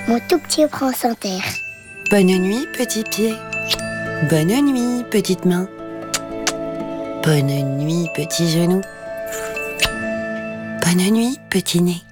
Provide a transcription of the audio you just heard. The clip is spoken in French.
mon tout petit prince Inter. Bonne nuit, petit pied. Bonne nuit, petite main. Bonne nuit, petit genou. Bonne nuit, petit nez.